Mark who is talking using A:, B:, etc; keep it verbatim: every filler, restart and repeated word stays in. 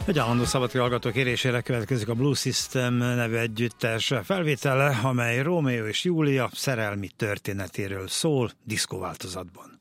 A: Egy állandó szabadkai hallgató kérésére következik a Blue System nevű együttes felvétele, amely Rómeó és Júlia szerelmi történetéről szól diszkóváltozatban.